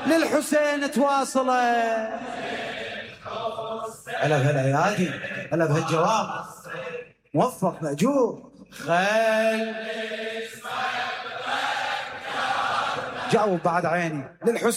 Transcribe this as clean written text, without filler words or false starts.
للحسين تواصله. هلا بهلا يا هادي، هلا بهالجواب، موفق مأجور. جاوب بعد عيني. للحسين